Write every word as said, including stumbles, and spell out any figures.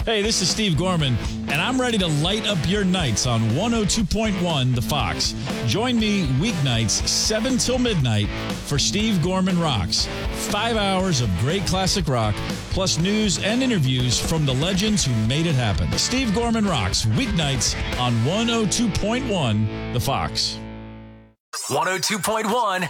Hey, this is Steve Gorman, and I'm ready to light up your nights on one oh two point one The Fox. Join me weeknights, seven till midnight, for Steve Gorman Rocks. Five hours of great classic rock, plus news and interviews from the legends who made it happen. Steve Gorman Rocks, weeknights on one oh two point one The Fox. one oh two point one